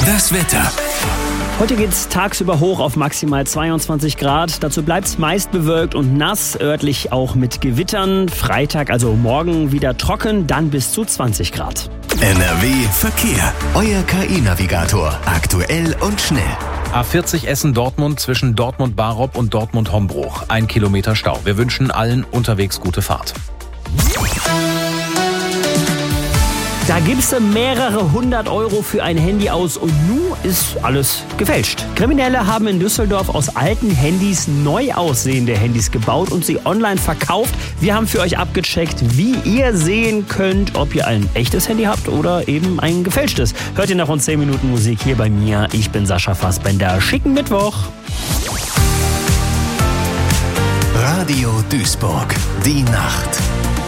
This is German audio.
Das Wetter. Heute geht's tagsüber hoch auf maximal 22 Grad. Dazu bleibt's meist bewölkt und nass, örtlich auch mit Gewittern. Freitag, also morgen, wieder trocken, dann bis zu 20 Grad. NRW Verkehr. Euer KI-Navigator. Aktuell und schnell. A40 Essen-Dortmund zwischen Dortmund-Barob und Dortmund-Hombruch. 1 Kilometer Stau. Wir wünschen allen unterwegs gute Fahrt. Da gibst du mehrere 100 € für ein Handy aus und nun ist alles gefälscht. Kriminelle haben in Düsseldorf aus alten Handys neu aussehende Handys gebaut und sie online verkauft. Wir haben für euch abgecheckt, wie ihr sehen könnt, ob ihr ein echtes Handy habt oder eben ein gefälschtes. Hört ihr nach rund 10 Minuten Musik hier bei mir. Ich bin Sascha Fassbender. Schicken Mittwoch. Radio Duisburg. Die Nacht.